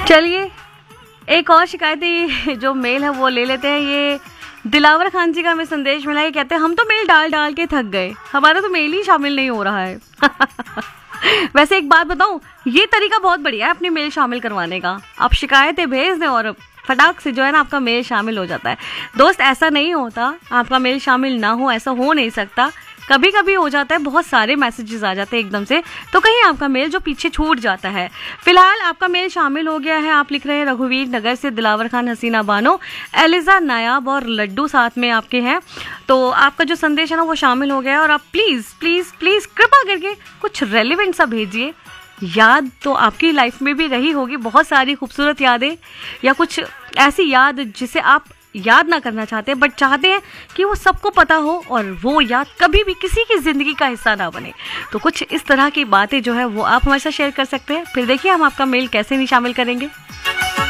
चलिए एक और शिकायती जो मेल है वो ले लेते हैं। ये दिलावर खान जी का हमें संदेश मिला है, कहते हैं हम तो मेल डाल डाल के थक गए, हमारा तो मेल ही शामिल नहीं हो रहा है। वैसे एक बात बताऊं, ये तरीका बहुत बढ़िया है अपनी मेल शामिल करवाने का। आप शिकायतें भेज दें और फटाक से जो है ना आपका मेल शामिल हो जाता है। दोस्त ऐसा नहीं होता आपका मेल शामिल ना हो, ऐसा हो नहीं सकता। कभी कभी हो जाता है, बहुत सारे मैसेजेस आ जाते हैं एकदम से, तो कहीं आपका मेल जो पीछे छूट जाता है। फिलहाल आपका मेल शामिल हो गया है। आप लिख रहे हैं रघुवीर नगर से दिलावर खान, हसीना बानो, एलिजा नायाब और लड्डू साथ में आपके हैं। तो आपका जो संदेश है ना वो शामिल हो गया है। और आप प्लीज़ प्लीज़ प्लीज़ कृपा करके कुछ रेलिवेंट सा भेजिए। याद तो आपकी लाइफ में भी रही होगी बहुत सारी खूबसूरत यादें, या कुछ ऐसी याद जिसे आप याद ना करना चाहते बट चाहते हैं कि वो सबको पता हो और वो याद कभी भी किसी की ज़िंदगी का हिस्सा ना बने। तो कुछ इस तरह की बातें जो है वो आप हमारे साथ शेयर कर सकते हैं। फिर देखिए हम आपका मेल कैसे नहीं शामिल करेंगे।